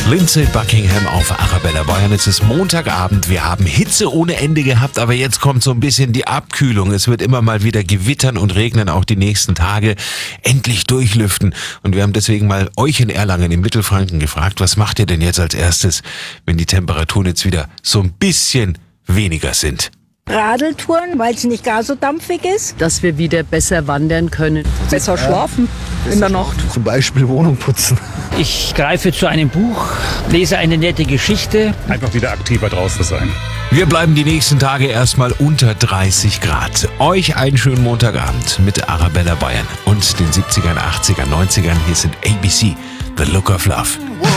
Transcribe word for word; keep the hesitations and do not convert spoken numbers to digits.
Lindsay Buckingham auf Arabella Bayern. Es ist Montagabend. Wir haben Hitze ohne Ende gehabt, aber jetzt kommt so ein bisschen die Abkühlung. Es wird immer mal wieder gewittern und regnen, auch die nächsten Tage. Endlich durchlüften. Und wir haben deswegen mal euch in Erlangen im Mittelfranken gefragt, was macht ihr denn jetzt als erstes, wenn die Temperaturen jetzt wieder so ein bisschen weniger sind? Radeltouren, weil es nicht gar so dampfig ist. Dass wir wieder besser wandern können. Besser schlafen in der Nacht. Zum Beispiel Wohnung putzen. Ich greife zu einem Buch, lese eine nette Geschichte. Einfach wieder aktiver draußen sein. Wir bleiben die nächsten Tage erstmal unter dreißig Grad. Euch einen schönen Montagabend mit Arabella Bayern und den siebzigern, achtzigern, neunzigern. Hier sind A B C, The Look of Love.